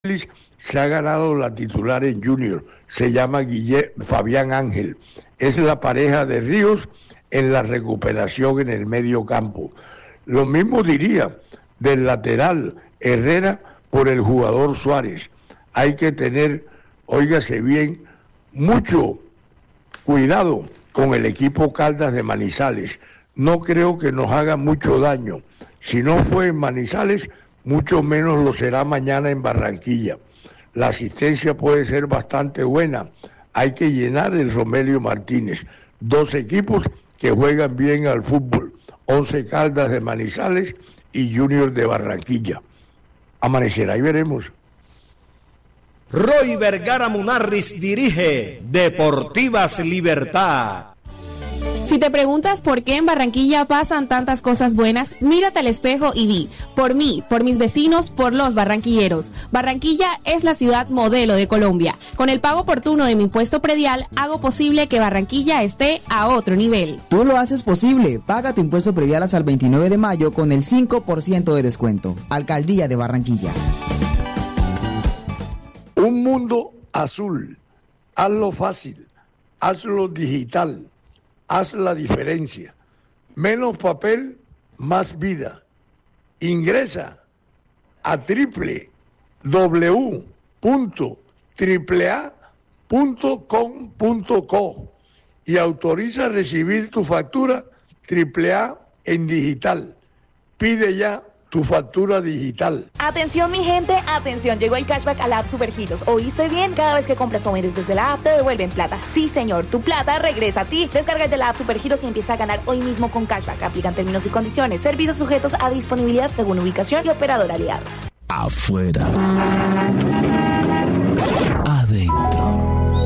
se ha ganado la titular en Junior, se llama Fabián Ángel, es la pareja de Ríos en la recuperación en el medio campo. Lo mismo diría del lateral Herrera por el jugador Suárez. Hay que tener, óigase bien, mucho cuidado con el equipo Caldas de Manizales. No creo que nos haga mucho daño. Si no fue en Manizales, mucho menos lo será mañana en Barranquilla. La asistencia puede ser bastante buena. Hay que llenar el Romelio Martínez. 2 equipos que juegan bien al fútbol. 11 Caldas de Manizales y Junior de Barranquilla. Amanecerá y veremos. Roy Vergara Munarriz dirige Deportivas Libertad. Si te preguntas por qué en Barranquilla pasan tantas cosas buenas, mírate al espejo y di, por mí, por mis vecinos, por los barranquilleros. Barranquilla es la ciudad modelo de Colombia. Con el pago oportuno de mi impuesto predial, hago posible que Barranquilla esté a otro nivel. Tú lo haces posible. Paga tu impuesto predial hasta el 29 de mayo con el 5% de descuento. Alcaldía de Barranquilla. Un mundo azul. Hazlo fácil. Hazlo digital. Haz la diferencia. Menos papel, más vida. Ingresa a www.aaa.com.co y autoriza recibir tu factura AAA en digital. Pide ya tu factura digital. Atención mi gente, atención, llegó el cashback a la app Supergiros. ¿Oíste bien? Cada vez que compras o vendes desde la app te devuelven plata. Sí señor, tu plata regresa a ti. Descarga ya la app Supergiros y empieza a ganar hoy mismo con cashback. Aplican términos y condiciones. Servicios sujetos a disponibilidad según ubicación y operador aliado. Afuera. Adentro.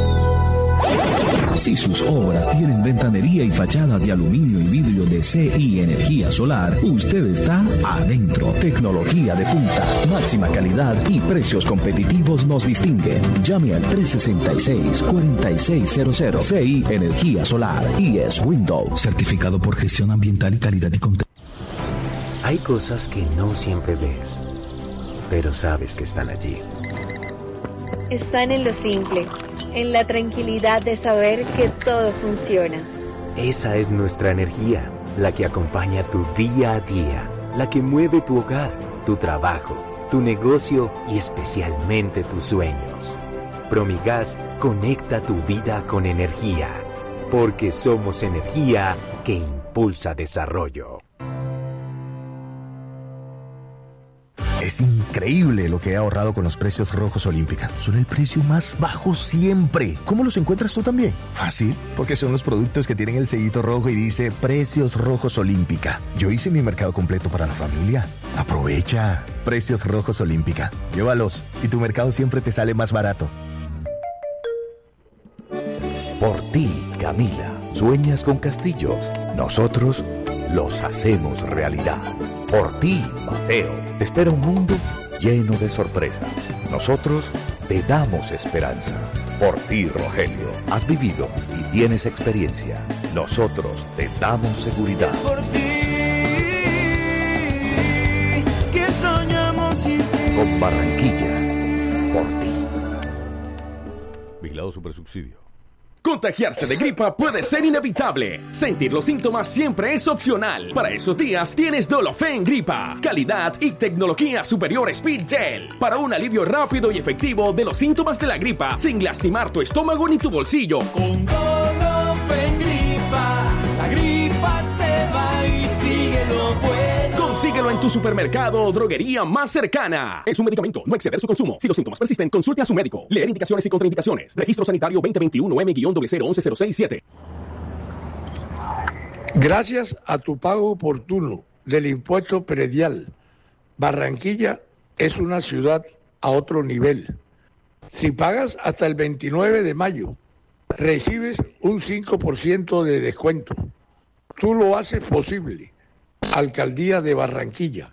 Si sus obras tienen ventanería y fachadas de aluminio y vidrio de CI Energía Solar, usted está adentro. Tecnología de punta, máxima calidad y precios competitivos nos distinguen. Llame al 366-4600. CI Energía Solar. ES Windows. Certificado por gestión ambiental y calidad y control. Hay cosas que no siempre ves, pero sabes que están allí. Están en lo simple, en la tranquilidad de saber que todo funciona. Esa es nuestra energía, la que acompaña tu día a día, la que mueve tu hogar, tu trabajo, tu negocio y especialmente tus sueños. Promigas conecta tu vida con energía, porque somos energía que impulsa desarrollo. Es increíble lo que he ahorrado con los precios rojos Olímpica. Son el precio más bajo siempre. ¿Cómo los encuentras tú también? Fácil, porque son los productos que tienen el sellito rojo y dice Precios Rojos Olímpica. Yo hice mi mercado completo para la familia. Aprovecha. Precios Rojos Olímpica. Llévalos y tu mercado siempre te sale más barato. Por ti, Camila, sueñas con castillos. Nosotros los hacemos realidad. Por ti, Mateo, te espera un mundo lleno de sorpresas. Nosotros te damos esperanza. Por ti, Rogelio, has vivido y tienes experiencia. Nosotros te damos seguridad. Es por ti que soñamos sin fin. Con Barranquilla, por ti. Vigilado Supersubsidio. Contagiarse de gripa puede ser inevitable. Sentir los síntomas siempre es opcional. Para esos días tienes Dolofen Gripa. Calidad y tecnología superior Speed Gel. Para un alivio rápido y efectivo de los síntomas de la gripa sin lastimar tu estómago ni tu bolsillo. Con Dolofen Gripa, la gripa se va y sigue lo bueno. Consíguelo en tu supermercado o droguería más cercana. Es un medicamento, no exceder su consumo. Si los síntomas persisten, consulte a su médico. Leer indicaciones y contraindicaciones. Registro Sanitario 2021-M-01106-7. Gracias a tu pago oportuno del impuesto predial, Barranquilla es una ciudad a otro nivel. Si pagas hasta el 29 de mayo, recibes un 5% de descuento. Tú lo haces posible. Alcaldía de Barranquilla.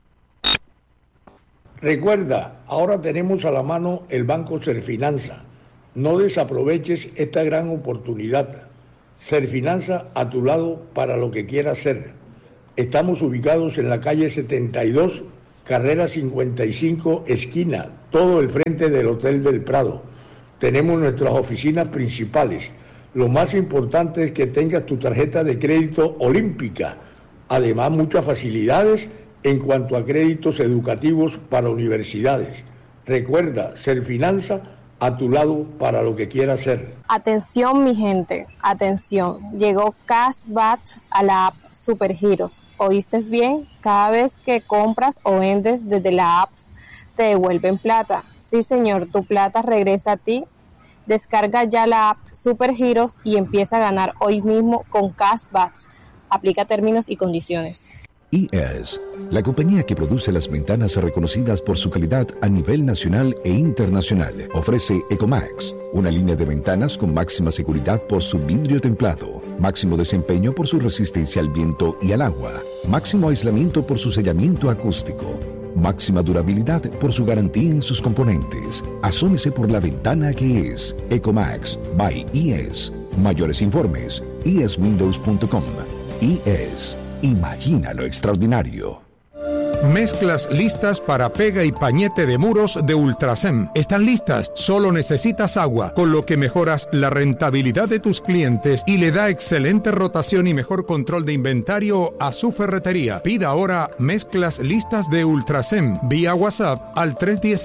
Recuerda, ahora tenemos a la mano el Banco Serfinanza. No desaproveches esta gran oportunidad. Serfinanza a tu lado para lo que quieras hacer. Estamos ubicados en la calle 72, carrera 55, esquina, todo el frente del Hotel del Prado. Tenemos nuestras oficinas principales. Lo más importante es que tengas tu tarjeta de crédito olímpica. Además, muchas facilidades en cuanto a créditos educativos para universidades. Recuerda, Serfinanza a tu lado para lo que quieras hacer. Atención mi gente, atención, llegó Cashback a la app Supergiros. ¿Oíste bien? Cada vez que compras o vendes desde la app te devuelven plata. Sí señor, tu plata regresa a ti. Descarga ya la app Supergiros y empieza a ganar hoy mismo con Cashback. Aplica términos y condiciones. IES, la compañía que produce las ventanas reconocidas por su calidad a nivel nacional e internacional, ofrece Ecomax, una línea de ventanas con máxima seguridad por su vidrio templado, máximo desempeño por su resistencia al viento y al agua, máximo aislamiento por su sellamiento acústico, máxima durabilidad por su garantía en sus componentes. Asómese por la ventana que es Ecomax by IES. Mayores informes, ieswindows.com. IES. Imagina lo extraordinario. Mezclas listas para pega y pañete de muros de Ultrasem. Están listas, solo necesitas agua, con lo que mejoras la rentabilidad de tus clientes y le da excelente rotación y mejor control de inventario a su ferretería. Pida ahora mezclas listas de Ultrasem vía WhatsApp al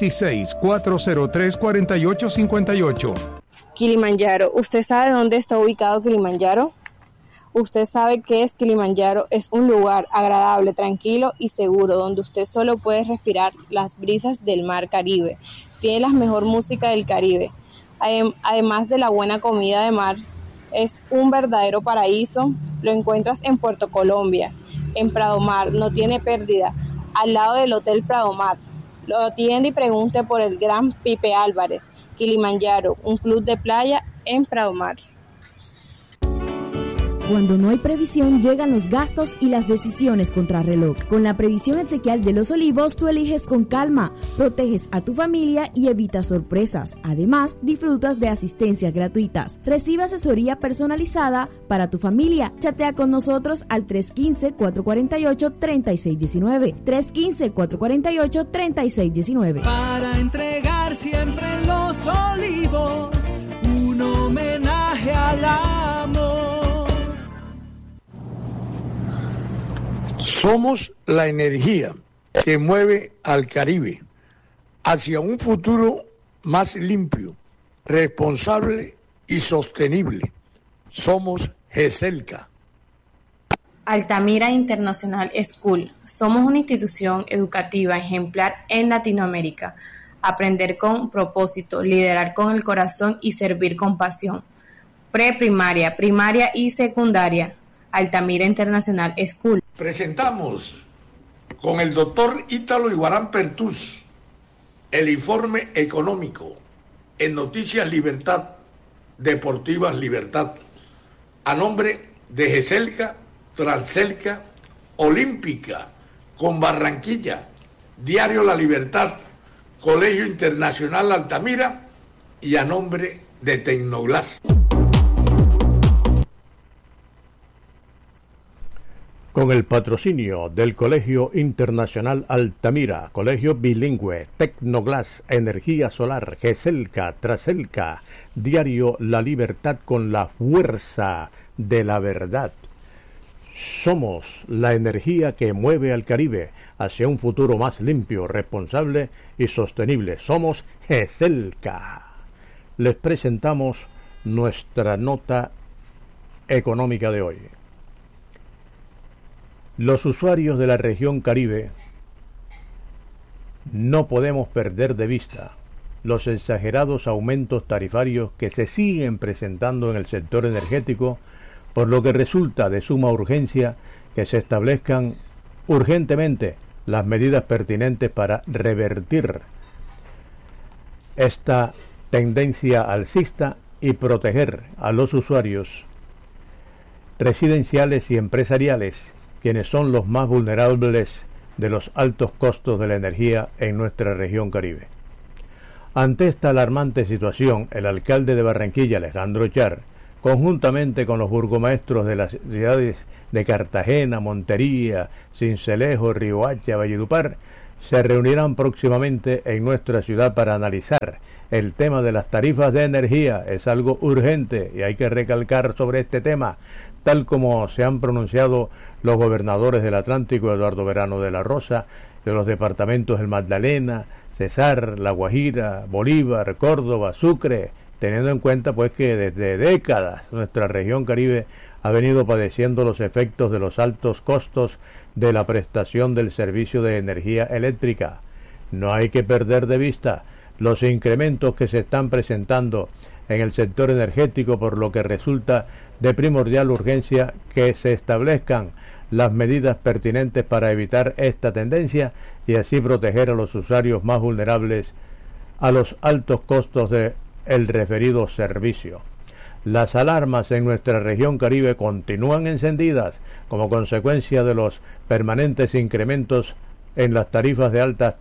316-403-4858. Kilimanjaro, ¿usted sabe dónde está ubicado Kilimanjaro? Usted sabe que es Kilimanjaro, es un lugar agradable, tranquilo y seguro, donde usted solo puede respirar las brisas del mar Caribe. Tiene la mejor música del Caribe. Además de la buena comida de mar, es un verdadero paraíso. Lo encuentras en Puerto Colombia, en Prado Mar, no tiene pérdida, al lado del Hotel Prado Mar. Lo atiende y pregunte por el gran Pipe Álvarez. Kilimanjaro, un club de playa en Prado Mar. Cuando no hay previsión, llegan los gastos y las decisiones contrarreloj. Con la previsión exequial de Los Olivos, tú eliges con calma, proteges a tu familia y evitas sorpresas. Además, disfrutas de asistencias gratuitas. Recibe asesoría personalizada para tu familia. Chatea con nosotros al 315-448-3619. 315-448-3619. Para entregar siempre en Los Olivos un homenaje al amor. Somos la energía que mueve al Caribe hacia un futuro más limpio, responsable y sostenible. Somos GESELCA. Altamira International School. Somos una institución educativa ejemplar en Latinoamérica. Aprender con propósito, liderar con el corazón y servir con pasión. Preprimaria, primaria y secundaria. Altamira International School. Presentamos con el doctor Ítalo Iguarán Pertús el informe económico en Noticias Libertad, Deportivas Libertad, a nombre de GESELCA, Transelca, Olímpica, con Barranquilla, Diario La Libertad, Colegio Internacional Altamira y a nombre de Tecnoglass. Con el patrocinio del Colegio Internacional Altamira, Colegio Bilingüe, Tecnoglass, Energía Solar, GESELCA, Transelca, Diario La Libertad con la fuerza de la verdad. Somos la energía que mueve al Caribe hacia un futuro más limpio, responsable y sostenible. Somos GESELCA. Les presentamos nuestra nota económica de hoy. Los usuarios de la región Caribe no podemos perder de vista los exagerados aumentos tarifarios que se siguen presentando en el sector energético, por lo que resulta de suma urgencia que se establezcan urgentemente las medidas pertinentes para revertir esta tendencia alcista y proteger a los usuarios residenciales y empresariales, quienes son los más vulnerables de los altos costos de la energía en nuestra región Caribe. Ante esta alarmante situación, el alcalde de Barranquilla, Alejandro Char, conjuntamente con los burgomaestros de las ciudades de Cartagena, Montería, Sincelejo, Riohacha, Valledupar, se reunirán próximamente en nuestra ciudad para analizar el tema de las tarifas de energía. Es algo urgente y hay que recalcar sobre este tema, tal como se han pronunciado los gobernadores del Atlántico, Eduardo Verano de la Rosa, de los departamentos del Magdalena, Cesar, La Guajira, Bolívar, Córdoba, Sucre, teniendo en cuenta pues que desde décadas nuestra región Caribe ha venido padeciendo los efectos de los altos costos de la prestación del servicio de energía eléctrica. No hay que perder de vista los incrementos que se están presentando en el sector energético, por lo que resulta de primordial urgencia que se establezcan las medidas pertinentes para evitar esta tendencia y así proteger a los usuarios más vulnerables a los altos costos del referido servicio. Las alarmas en nuestra región Caribe continúan encendidas como consecuencia de los permanentes incrementos en las tarifas de alta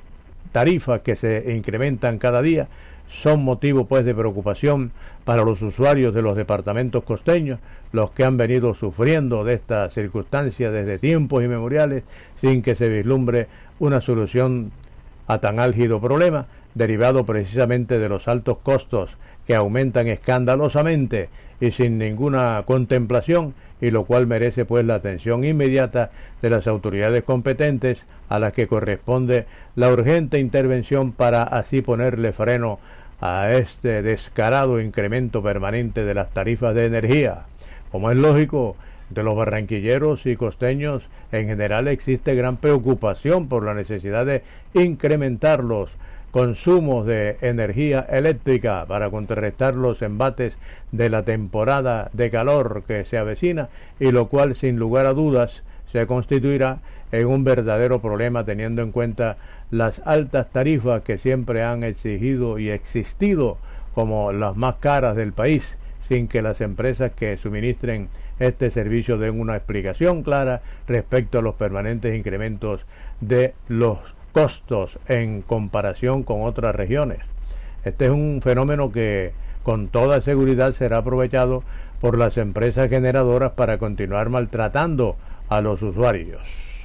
tarifa que se incrementan cada día. Son motivo pues de preocupación para los usuarios de los departamentos costeños, los que han venido sufriendo de esta circunstancia desde tiempos inmemoriales sin que se vislumbre una solución a tan álgido problema, derivado precisamente de los altos costos que aumentan escandalosamente y sin ninguna contemplación, y lo cual merece pues la atención inmediata de las autoridades competentes, a las que corresponde la urgente intervención para así ponerle freno a este descarado incremento permanente de las tarifas de energía. Como es lógico, de los barranquilleros y costeños en general existe gran preocupación por la necesidad de incrementar los consumos de energía eléctrica para contrarrestar los embates de la temporada de calor que se avecina, y lo cual sin lugar a dudas se constituirá en un verdadero problema, teniendo en cuenta las altas tarifas que siempre han exigido y existido como las más caras del país, sin que las empresas que suministren este servicio den una explicación clara respecto a los permanentes incrementos de los costos en comparación con otras regiones. Este es un fenómeno que con toda seguridad será aprovechado por las empresas generadoras para continuar maltratando a los usuarios.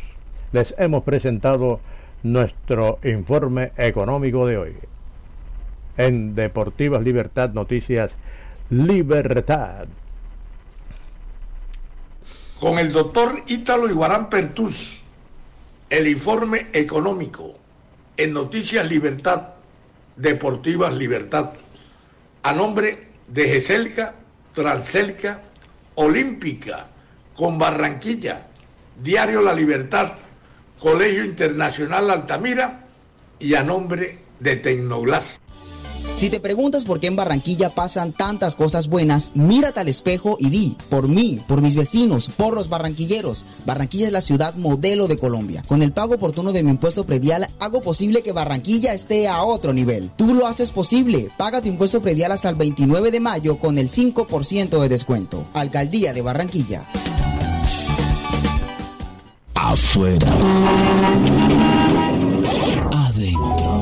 Les hemos presentado nuestro informe económico de hoy. En Deportivas Libertad, Noticias Libertad. Con el doctor Ítalo Iguarán Pertús, el informe económico en Noticias Libertad, Deportivas Libertad, a nombre de GESELCA, Transelca, Olímpica, con Barranquilla, Diario La Libertad, Colegio Internacional Altamira y a nombre de Tecnoglass. Si te preguntas por qué en Barranquilla pasan tantas cosas buenas, mírate al espejo y di, por mí, por mis vecinos, por los barranquilleros. Barranquilla es la ciudad modelo de Colombia. Con el pago oportuno de mi impuesto predial, hago posible que Barranquilla esté a otro nivel. Tú lo haces posible. Paga tu impuesto predial hasta el 29 de mayo con el 5% de descuento. Alcaldía de Barranquilla. Afuera. Adentro.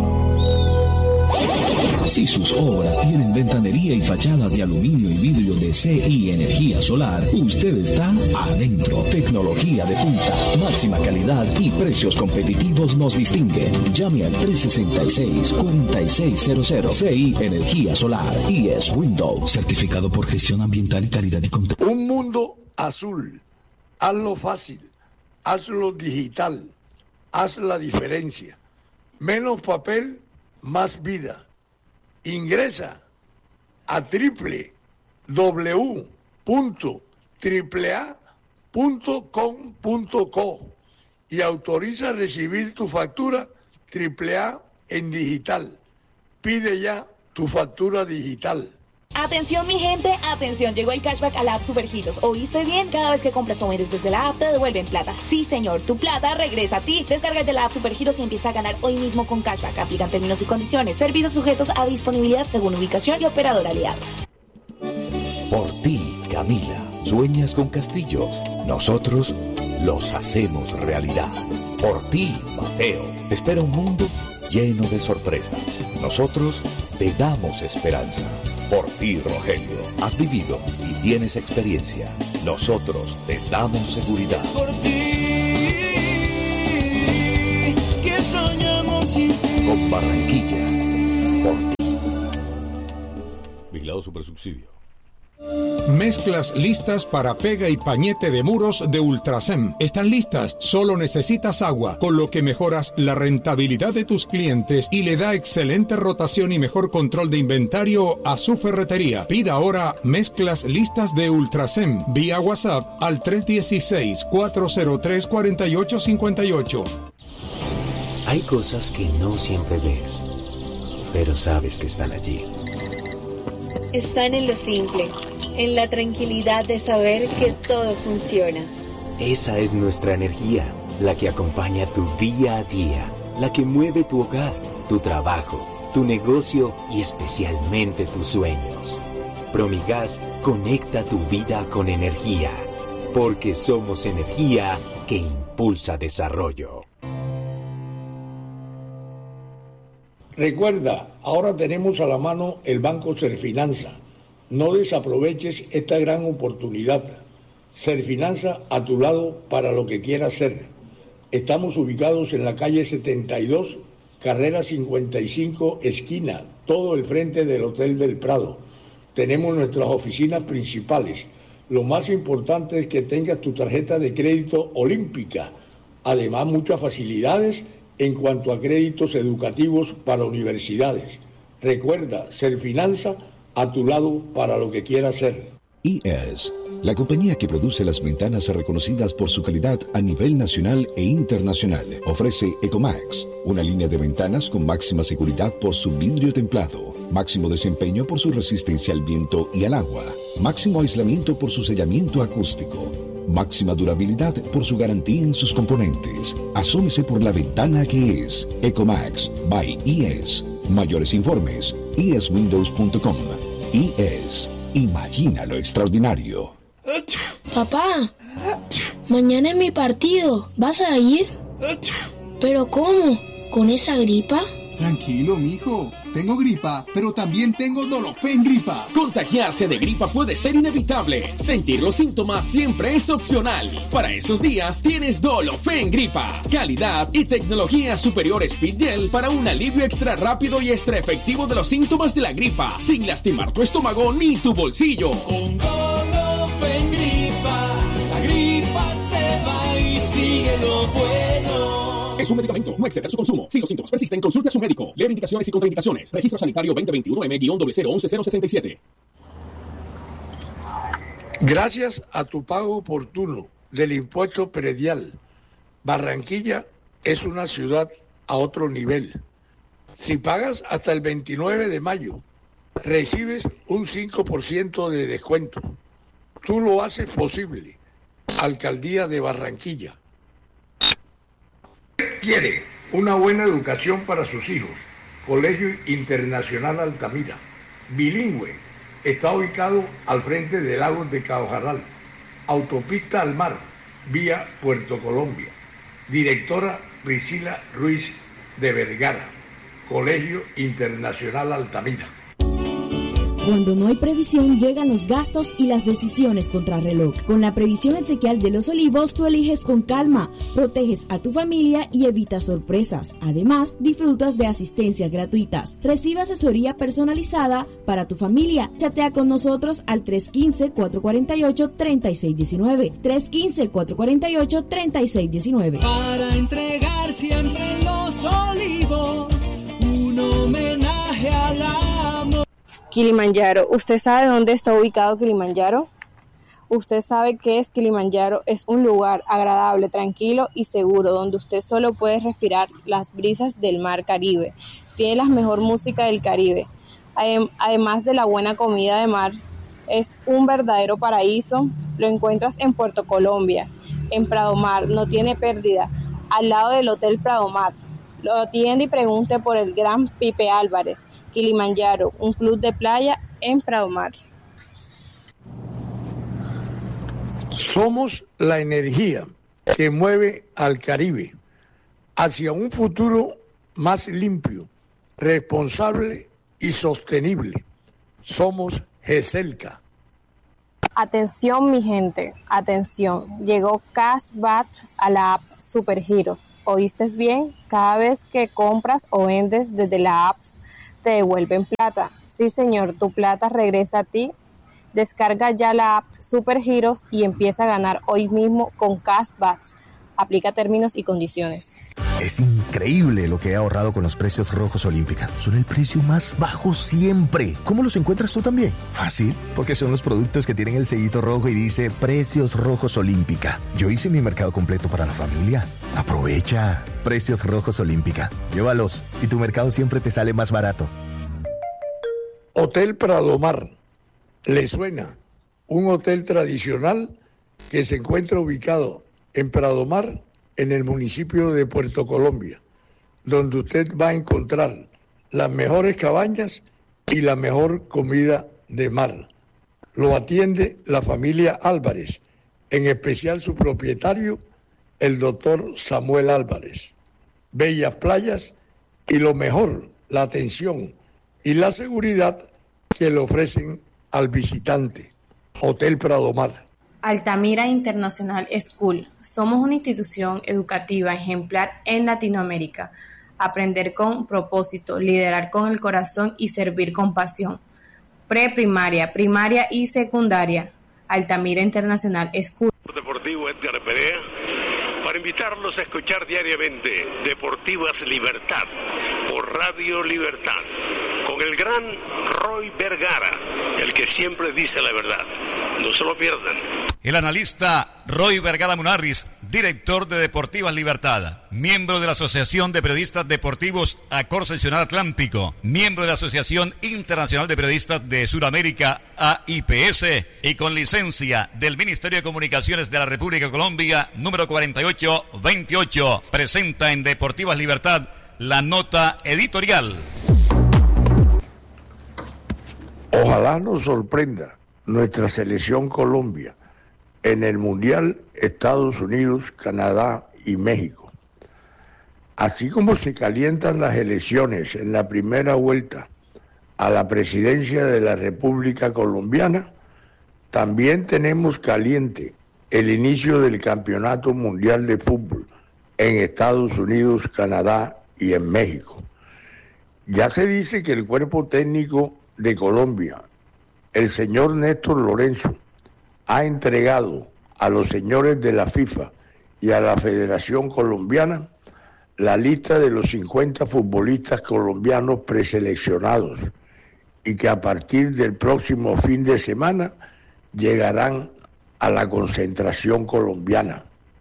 Si sus obras tienen ventanería y fachadas de aluminio y vidrio de CI Energía Solar, usted está adentro. Tecnología de punta, máxima calidad y precios competitivos nos distinguen. Llame al 366-4600. CI Energía Solar. ES Windows. Certificado por gestión ambiental y calidad y control. Un mundo azul. Hazlo fácil. Hazlo digital. Haz la diferencia. Menos papel, más vida. Ingresa a www.aaa.com.co y autoriza recibir tu factura AAA en digital. Pide ya tu factura digital. Atención mi gente, atención, llegó el cashback a la app Supergiros. ¿Oíste bien? Cada vez que compras o vendes desde la app te devuelven plata. Sí señor, tu plata regresa a ti. Descarga ya la app Supergiros y empieza a ganar hoy mismo con cashback. Aplican términos y condiciones. Servicios sujetos a disponibilidad según ubicación y operador aliado. Por ti, Camila, sueñas con castillos. Nosotros los hacemos realidad. Por ti, Mateo, te espera un mundo lleno de sorpresas. Nosotros te damos esperanza. Por ti, Rogelio, has vivido y tienes experiencia. Nosotros te damos seguridad. Por ti, que soy Barranquilla, por ti. Vigilado Supersubsidio. Mezclas listas para pega y pañete de muros de Ultrasem. Están listas, solo necesitas agua, con lo que mejoras la rentabilidad de tus clientes y le da excelente rotación y mejor control de inventario a su ferretería. Pida ahora mezclas listas de Ultrasem vía WhatsApp al 316-403-4858. Hay cosas que no siempre ves, pero sabes que están allí. Están en lo simple, en la tranquilidad de saber que todo funciona. Esa es nuestra energía, la que acompaña tu día a día, la que mueve tu hogar, tu trabajo, tu negocio y especialmente tus sueños. Promigas conecta tu vida con energía, porque somos energía que impulsa desarrollo. Recuerda, ahora tenemos a la mano el Banco Serfinanza. No desaproveches esta gran oportunidad. Serfinanza a tu lado para lo que quieras ser. Estamos ubicados en la calle 72, carrera 55, esquina, todo el frente del Hotel del Prado. Tenemos nuestras oficinas principales. Lo más importante es que tengas tu tarjeta de crédito olímpica. Además, muchas facilidades en cuanto a créditos educativos para universidades. Recuerda, Serfinanza a tu lado para lo que quieras ser. IES, la compañía que produce las ventanas reconocidas por su calidad a nivel nacional e internacional, ofrece Ecomax, una línea de ventanas con máxima seguridad por su vidrio templado, máximo desempeño por su resistencia al viento y al agua, máximo aislamiento por su sellamiento acústico, máxima durabilidad por su garantía en sus componentes. Asómese por la ventana que es Ecomax by IES. Mayores informes, ieswindows.com. IES. Imagina lo extraordinario. Papá, mañana es mi partido. ¿Vas a ir? ¿Pero cómo? ¿Con esa gripa? Tranquilo, mijo. Tengo gripa, pero también tengo Dolofen Gripa. Contagiarse de gripa puede ser inevitable. Sentir los síntomas siempre es opcional. Para esos días tienes Dolofen Gripa. Calidad y tecnología superior Speed Gel para un alivio extra rápido y extra efectivo de los síntomas de la gripa, sin lastimar tu estómago ni tu bolsillo. Con Dolofen Gripa, la gripa se va y sigue lo bueno. Es un medicamento, no exceder su consumo. Si los síntomas persisten, consulte a su médico. Leer indicaciones y contraindicaciones. Registro Sanitario 2021-M-0011067. Gracias a tu pago oportuno del impuesto predial, Barranquilla es una ciudad a otro nivel. Si pagas hasta el 29 de mayo, recibes un 5% de descuento. Tú lo haces posible. Alcaldía de Barranquilla. Quiere una buena educación para sus hijos. Colegio Internacional Altamira, bilingüe, está ubicado al frente de Lagos de Caojaral, autopista al mar, vía Puerto Colombia. Directora Priscila Ruiz de Vergara, Colegio Internacional Altamira. Cuando no hay previsión, llegan los gastos y las decisiones contrarreloj. Con la previsión exequial de Los Olivos, tú eliges con calma, proteges a tu familia y evitas sorpresas. Además, disfrutas de asistencias gratuitas. Recibe asesoría personalizada para tu familia. Chatea con nosotros al 315-448-3619. 315-448-3619. Para entregar siempre Los Olivos, un homenaje al amor. Kilimanjaro. ¿Usted sabe dónde está ubicado Kilimanjaro? Usted sabe que es Kilimanjaro. Es un lugar agradable, tranquilo y seguro, donde usted solo puede respirar las brisas del mar Caribe. Tiene la mejor música del Caribe. Además de la buena comida de mar, es un verdadero paraíso. Lo encuentras en Puerto Colombia, en Prado Mar. No tiene pérdida, al lado del Hotel Prado Mar. Lo atiende y pregunte por el gran Pipe Álvarez. Kilimanjaro, un club de playa en Prado Mar. Somos la energía que mueve al Caribe hacia un futuro más limpio, responsable y sostenible. Somos GESELCA. Atención mi gente, atención, llegó Cashback a la app Supergiros. ¿Oíste bien? Cada vez que compras o vendes desde la app te devuelven plata. Sí señor, tu plata regresa a ti. Descarga ya la app Supergiros y empieza a ganar hoy mismo con Cashback. Aplica términos y condiciones. Es increíble lo que he ahorrado con los precios rojos Olímpica. Son el precio más bajo siempre. ¿Cómo los encuentras tú también? Fácil, porque son los productos que tienen el sellito rojo y dice Precios Rojos Olímpica. Yo hice mi mercado completo para la familia. Aprovecha. Precios Rojos Olímpica. Llévalos y tu mercado siempre te sale más barato. Hotel Pradomar. ¿Le suena? Un hotel tradicional que se encuentra ubicado en Pradomar, en el municipio de Puerto Colombia, donde usted va a encontrar las mejores cabañas y la mejor comida de mar. Lo atiende la familia Álvarez, en especial su propietario, el doctor Samuel Álvarez. Bellas playas y lo mejor, la atención y la seguridad que le ofrecen al visitante. Hotel Pradomar. Altamira International School. Somos una institución educativa ejemplar en Latinoamérica. Aprender con propósito, liderar con el corazón y servir con pasión. Preprimaria, primaria y secundaria. Altamira International School. Deportivo Edgar Perea, para invitarlos a escuchar diariamente Deportivas Libertad por Radio Libertad, con el gran Roy Vergara, el que siempre dice la verdad. No se lo pierdan. El analista Roy Vergara Munarriz, director de Deportivas Libertad, miembro de la Asociación de Periodistas Deportivos Acor Seccional Atlántico, miembro de la Asociación Internacional de Periodistas de Sudamérica, AIPS, y con licencia del Ministerio de Comunicaciones de la República de Colombia, número 4828, presenta en Deportivas Libertad la nota editorial. Ojalá nos sorprenda nuestra selección Colombia en el Mundial Estados Unidos, Canadá y México. Así como se calientan las elecciones en la primera vuelta a la presidencia de la República Colombiana, también tenemos caliente el inicio del Campeonato Mundial de Fútbol en Estados Unidos, Canadá y en México. Ya se dice que el cuerpo técnico de Colombia, el señor Néstor Lorenzo, ha entregado a los señores de la FIFA y a la Federación Colombiana la lista de los 50 futbolistas colombianos preseleccionados y que a partir del próximo fin de semana llegarán a la concentración colombiana.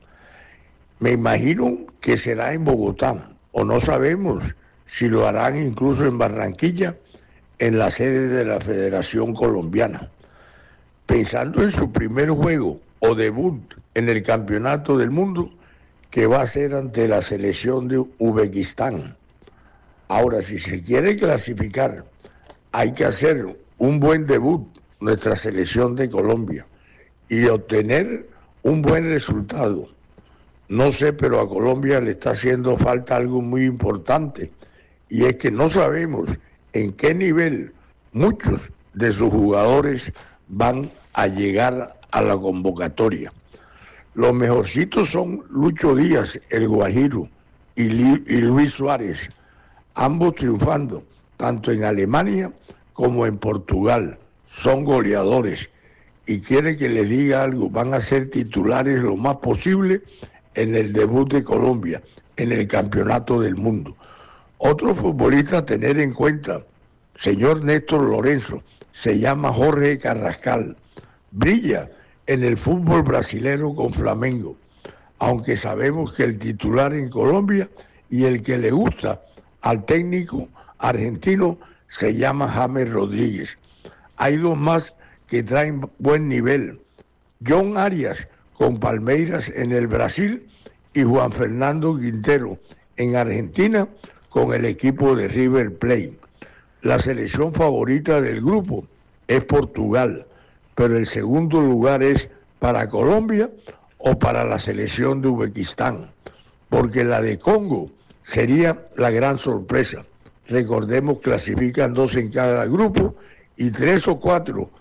Me imagino que será en Bogotá, o no sabemos si lo harán incluso en Barranquilla, en la sede de la Federación Colombiana, pensando en su primer juego o debut en el Campeonato del Mundo, que va a ser ante la selección de Uzbekistán. Ahora, si se quiere clasificar, hay que hacer un buen debut, nuestra selección de Colombia, y obtener un buen resultado. No sé, pero a Colombia le está haciendo falta algo muy importante, y es que no sabemos en qué nivel muchos de sus jugadores van a llegar a la convocatoria. Los mejorcitos son Lucho Díaz, el Guajiro, y Luis Suárez, ambos triunfando tanto en Alemania como en Portugal. Son goleadores y quiere que les diga algo, van a ser titulares lo más posible en el debut de Colombia, en el Campeonato del Mundo. Otro futbolista a tener en cuenta, señor Néstor Lorenzo, se llama Jorge Carrascal. Brilla en el fútbol brasilero con Flamengo, aunque sabemos que el titular en Colombia y el que le gusta al técnico argentino se llama James Rodríguez. Hay dos más que traen buen nivel. John Arias con Palmeiras en el Brasil y Juan Fernando Quintero en Argentina con el equipo de River Plate. La selección favorita del grupo es Portugal, pero el segundo lugar es para Colombia o para la selección de Uzbekistán, porque la de Congo sería la gran sorpresa. Recordemos, clasifican 2 en cada grupo y 3 o 4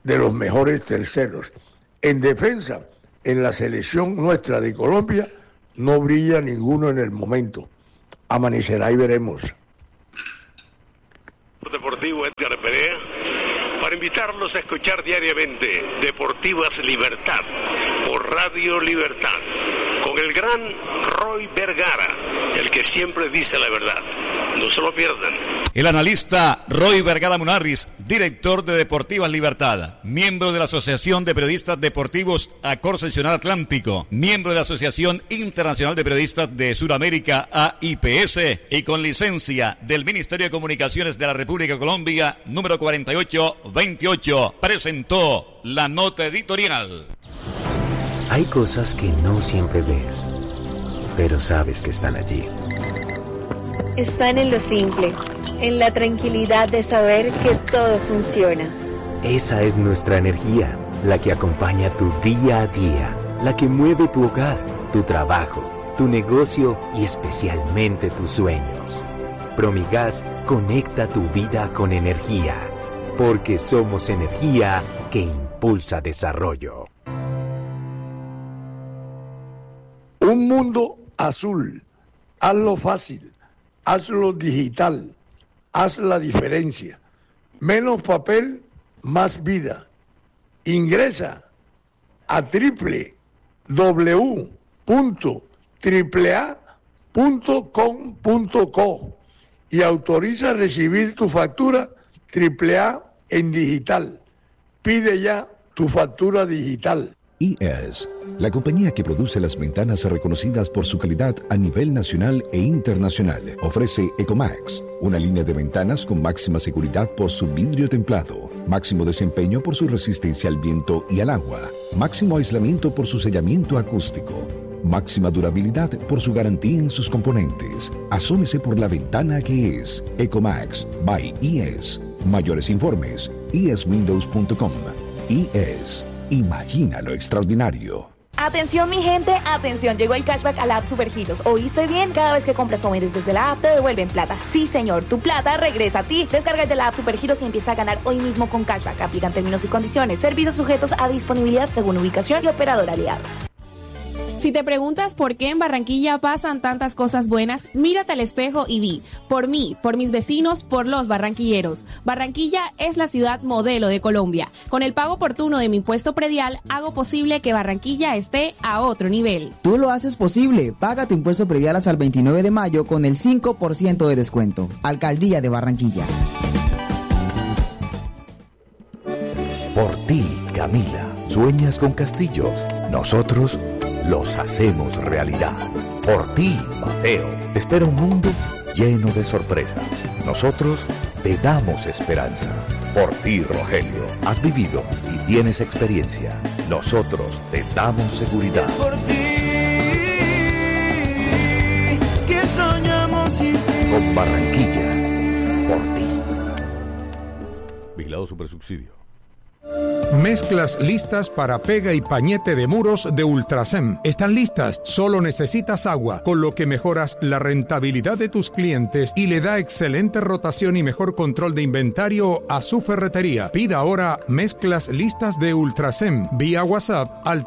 de los mejores terceros. En defensa, en la selección nuestra de Colombia, no brilla ninguno en el momento. Amanecerá y veremos. Deportivo Edgar Perea, para invitarlos a escuchar diariamente Deportivas Libertad por Radio Libertad, con el gran Roy Vergara, el que siempre dice la verdad. No se lo pierdan. El analista Roy Vergara Munarriz, director de Deportivas Libertad, miembro de la Asociación de Periodistas Deportivos Acor-Seccional Atlántico, miembro de la Asociación Internacional de Periodistas de Sudamérica, AIPS, y con licencia del Ministerio de Comunicaciones de la República de Colombia, número 4828, presentó la nota editorial. Hay cosas que no siempre ves, pero sabes que están allí. Están en lo simple, en la tranquilidad de saber que todo funciona. Esa es nuestra energía, la que acompaña tu día a día, la que mueve tu hogar, tu trabajo, tu negocio y especialmente tus sueños. Promigas conecta tu vida con energía, porque somos energía que impulsa desarrollo. Un mundo azul. Hazlo fácil. Hazlo digital. Haz la diferencia. Menos papel, más vida. Ingresa a www.aaa.com.co y autoriza recibir tu factura AAA en digital. Pide ya tu factura digital. IES, la compañía que produce las ventanas reconocidas por su calidad a nivel nacional e internacional, ofrece Ecomax, una línea de ventanas con máxima seguridad por su vidrio templado, máximo desempeño por su resistencia al viento y al agua, máximo aislamiento por su sellamiento acústico, máxima durabilidad por su garantía en sus componentes. Asómese por la ventana que es Ecomax by IES. Mayores informes, ieswindows.com. IES. Imagina lo extraordinario. Atención mi gente, atención, llegó el cashback a la app Supergiros. ¿Oíste bien? Cada vez que compras sometes desde la app te devuelven plata. Sí señor, tu plata regresa a ti. Descarga de la app Supergiros y empieza a ganar hoy mismo con cashback. Aplican términos y condiciones. Servicios sujetos a disponibilidad según ubicación y operador aliado. Si te preguntas por qué en Barranquilla pasan tantas cosas buenas, mírate al espejo y di, por mí, por mis vecinos, por los barranquilleros. Barranquilla es la ciudad modelo de Colombia. Con el pago oportuno de mi impuesto predial, hago posible que Barranquilla esté a otro nivel. Tú lo haces posible. Paga tu impuesto predial hasta el 29 de mayo con el 5% de descuento. Alcaldía de Barranquilla. Por ti, Camila, sueñas con castillos. Nosotros los hacemos realidad. Por ti, Mateo, te espera un mundo lleno de sorpresas. Nosotros te damos esperanza. Por ti, Rogelio, has vivido y tienes experiencia. Nosotros te damos seguridad. Es por ti que soñamos sin fin. Con Barranquilla, por ti. Vigilado Supersubsidio. Mezclas listas para pega y pañete de muros de Ultrasem. Están listas, solo necesitas agua, con lo que mejoras la rentabilidad de tus clientes y le da excelente rotación y mejor control de inventario a su ferretería. Pida ahora mezclas listas de Ultrasem vía WhatsApp al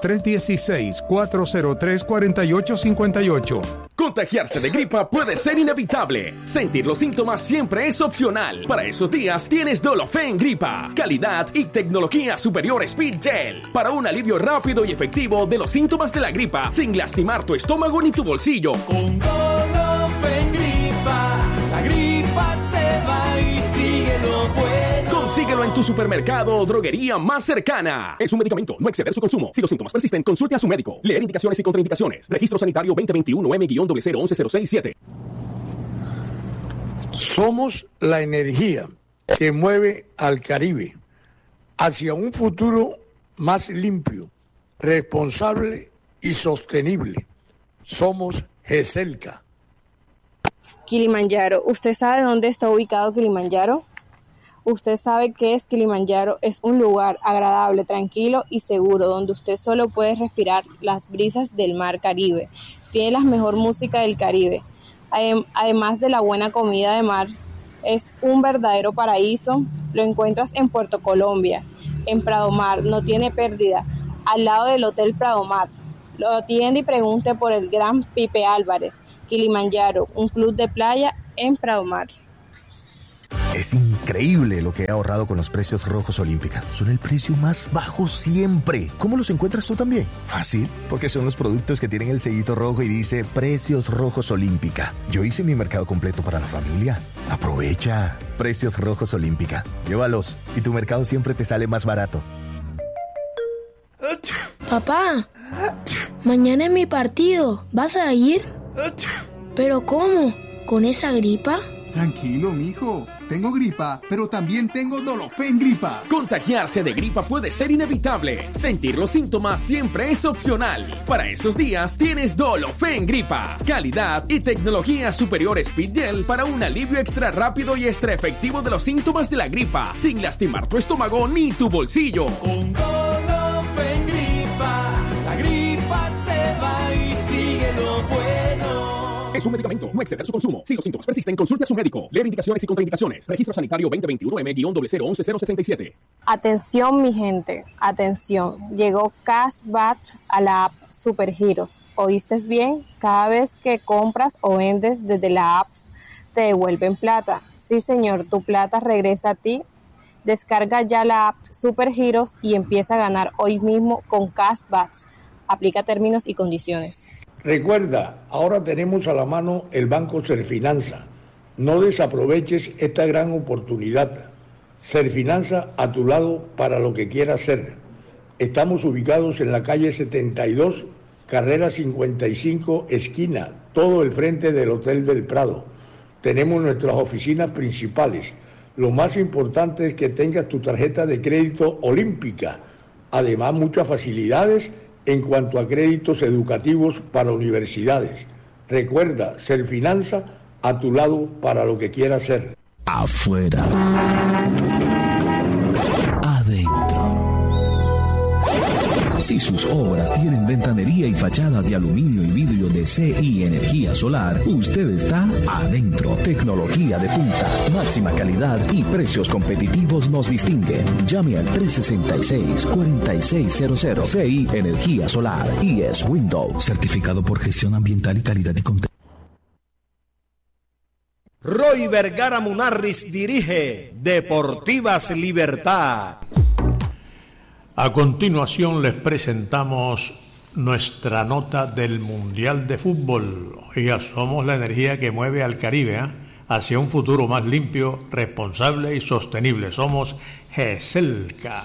316-403-4858. Contagiarse de gripa puede ser inevitable. Sentir los síntomas siempre es opcional. Para esos días tienes Dolofen Gripa. Calidad y tecnología superior Speed Gel. Para un alivio rápido y efectivo de los síntomas de la gripa sin lastimar tu estómago ni tu bolsillo. Con Dolofen Gripa, la gripa se va y sigue lo bueno. Consíguelo en tu supermercado o droguería más cercana. Es un medicamento, no exceder su consumo. Si los síntomas persisten, consulte a su médico. Leer indicaciones y contraindicaciones. Registro Sanitario 2021-M-011-067. Somos la energía que mueve al Caribe hacia un futuro más limpio, responsable y sostenible. Somos GESELCA. Kilimanjaro. ¿Usted sabe dónde está ubicado Kilimanjaro? Usted sabe qué es Kilimanjaro. Es un lugar agradable, tranquilo y seguro, donde usted solo puede respirar las brisas del mar Caribe. Tiene la mejor música del Caribe. Además de la buena comida de mar, es un verdadero paraíso. Lo encuentras en Puerto Colombia. en Pradomar, no tiene pérdida, al lado del Hotel Pradomar. Lo atiende y pregunte por el Gran Pipe Álvarez, Kilimanjaro, un club de playa en Pradomar. Es increíble lo que he ahorrado con los precios Rojos Olímpica. Son el precio más bajo siempre. ¿Cómo los encuentras tú también? Fácil, porque son los productos que tienen el sellito rojo y dice Precios Rojos Olímpica. Yo hice mi mercado completo para la familia. Aprovecha. Precios Rojos Olímpica. Llévalos y tu mercado siempre te sale más barato. Papá, mañana es mi partido. ¿Vas a ir? ¿Pero cómo? ¿Con esa gripa? Tranquilo, mijo. Tengo gripa, pero también tengo Dolofen Gripa. Contagiarse de gripa puede ser inevitable. Sentir los síntomas siempre es opcional. Para esos días tienes Dolofen Gripa. Calidad y tecnología superior Speed Gel para un alivio extra rápido y extra efectivo de los síntomas de la gripa, sin lastimar tu estómago ni tu bolsillo. Con Dolofen Gripa, la gripa se va y sigue lo bueno. Es un medicamento, no exceder su consumo. Si los síntomas persisten, consulte a su médico. Leer indicaciones y contraindicaciones. Registro sanitario 2021M-00110067. Atención, mi gente, atención. Llegó Cashback a la app Supergiros. ¿Oíste bien? Cada vez que compras o vendes desde la app, te devuelven plata. Sí, señor, tu plata regresa a ti. Descarga ya la app Supergiros y empieza a ganar hoy mismo con Cashback. Aplica términos y condiciones. Recuerda, ahora tenemos a la mano el Banco Serfinanza. No desaproveches esta gran oportunidad. Serfinanza a tu lado para lo que quieras ser. Estamos ubicados en la calle 72, carrera 55, esquina, todo el frente del Hotel del Prado. Tenemos nuestras oficinas principales. Lo más importante es que tengas tu tarjeta de crédito olímpica. Además, muchas facilidades en cuanto a créditos educativos para universidades. Recuerda, Serfinanza a tu lado para lo que quieras ser. Afuera. Adentro. Si sus obras tienen ventanería y fachadas de aluminio y vidrio de CI Energía Solar, usted está adentro. Tecnología de punta, máxima calidad y precios competitivos nos distinguen. Llame al 366-4600. CI Energía Solar. ES Windows. Certificado por gestión ambiental y calidad y contenido. Roy Vergara Munarriz dirige Deportivas Libertad. A continuación les presentamos nuestra nota del Mundial de Fútbol. Oiga, somos la energía que mueve al Caribe hacia un futuro más limpio, responsable y sostenible. Somos GESELCA.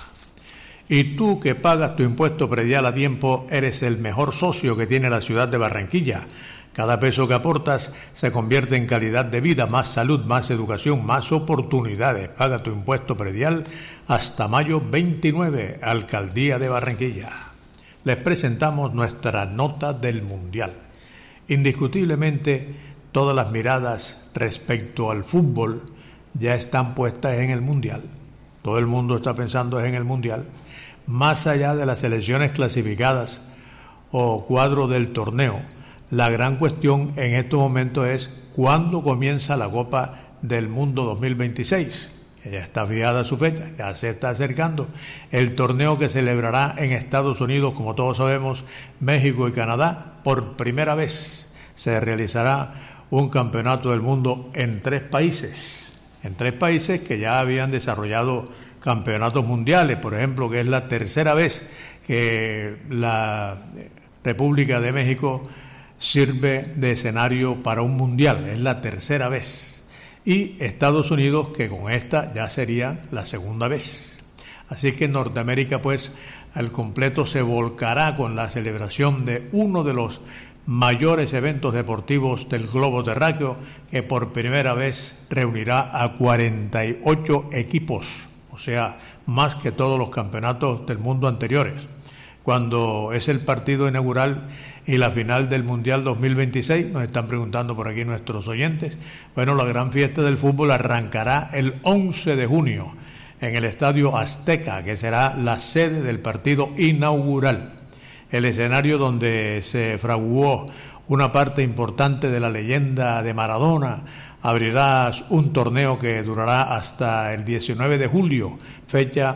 Y tú que pagas tu impuesto predial a tiempo, eres el mejor socio que tiene la ciudad de Barranquilla. Cada peso que aportas se convierte en calidad de vida, más salud, más educación, más oportunidades. Paga tu impuesto predial hasta mayo 29, Alcaldía de Barranquilla. Les presentamos nuestra nota del Mundial. Indiscutiblemente, todas las miradas respecto al fútbol ya están puestas en el Mundial. Todo el mundo está pensando en el Mundial. Más allá de las selecciones clasificadas o cuadro del torneo, la gran cuestión en estos momentos es cuándo comienza la Copa del Mundo 2026. Ya está fijada su fecha, ya se está acercando. El torneo que celebrará en Estados Unidos, como todos sabemos, México y Canadá, por primera vez se realizará un campeonato del mundo en 3 países. En 3 países que ya habían desarrollado campeonatos mundiales, por ejemplo, que es la tercera vez que la República de México sirve de escenario para un mundial, es la tercera vez. Y Estados Unidos, que con esta ya sería la segunda vez. Así que Norteamérica, pues, al completo se volcará con la celebración de uno de los mayores eventos deportivos del globo terráqueo, que por primera vez reunirá a 48 equipos, o sea, más que todos los campeonatos del mundo anteriores. Cuando es el partido inaugural y la final del Mundial 2026, nos están preguntando por aquí nuestros oyentes. Bueno, la gran fiesta del fútbol arrancará el 11 de junio en el Estadio Azteca, que será la sede del partido inaugural, el escenario donde se fraguó una parte importante de la leyenda de Maradona. Abrirá un torneo que durará hasta el 19 de julio, fecha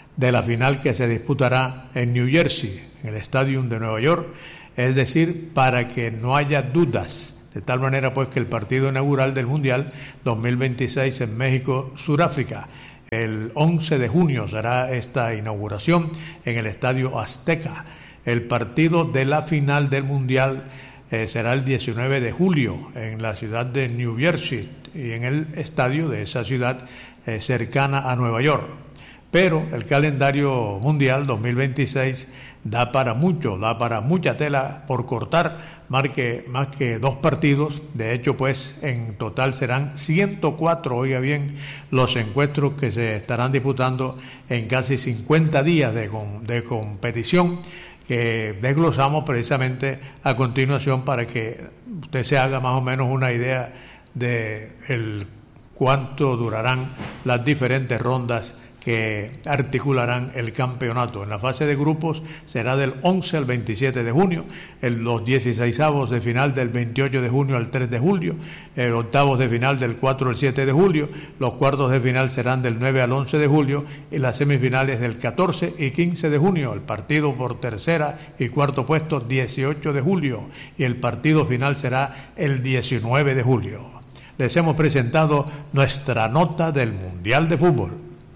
de la final que se disputará en New Jersey, en el Stadium de Nueva York, es decir, para que no haya dudas, de tal manera pues que el partido inaugural del Mundial 2026 en México, Sudáfrica, el 11 de junio será esta inauguración en el Estadio Azteca. El partido de la final del Mundial será el 19 de julio en la ciudad de New Jersey y en el estadio de esa ciudad cercana a Nueva York. Pero el calendario mundial 2026 da para mucha tela por cortar, más que 2 partidos. De hecho, pues en total serán 104, oiga bien, los encuentros que se estarán disputando en casi 50 días de competición, que desglosamos precisamente a continuación para que usted se haga más o menos una idea de cuánto durarán las diferentes rondas que articularán el campeonato. En la fase de grupos será del 11 al 27 de junio, los 16avos de final del 28 de junio al 3 de julio, el octavos de final del 4 al 7 de julio, los cuartos de final serán del 9 al 11 de julio y las semifinales del 14 y 15 de junio, el partido por tercera y cuarto puesto 18 de julio y el partido final será el 19 de julio. Les hemos presentado nuestra nota del Mundial de Fútbol.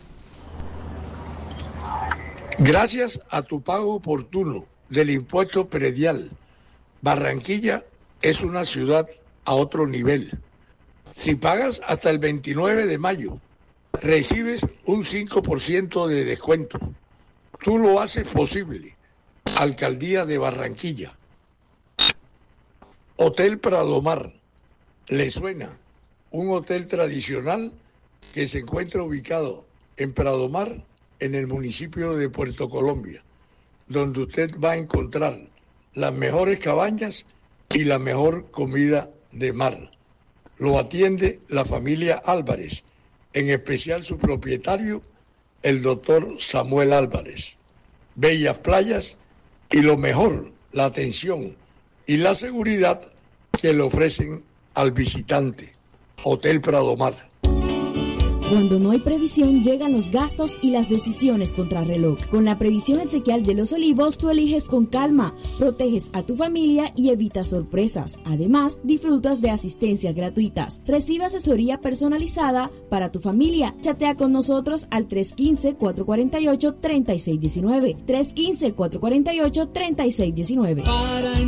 Gracias a tu pago oportuno del impuesto predial, Barranquilla es una ciudad a otro nivel. Si pagas hasta el 29 de mayo, recibes un 5% de descuento. Tú lo haces posible. Alcaldía de Barranquilla. Hotel Pradomar. ¿Le suena? Un hotel tradicional que se encuentra ubicado en Pradomar, en el municipio de Puerto Colombia, donde usted va a encontrar las mejores cabañas y la mejor comida de mar. Lo atiende la familia Álvarez, en especial su propietario, el doctor Samuel Álvarez. Bellas playas y lo mejor, la atención y la seguridad que le ofrecen al visitante. Hotel Pradomar. Cuando no hay previsión, llegan los gastos y las decisiones contrarreloj. Con la previsión exequial de Los Olivos, tú eliges con calma, proteges a tu familia y evitas sorpresas. Además, disfrutas de asistencias gratuitas. Recibe asesoría personalizada para tu familia. Chatea con nosotros al 315-448-3619. 315-448-3619.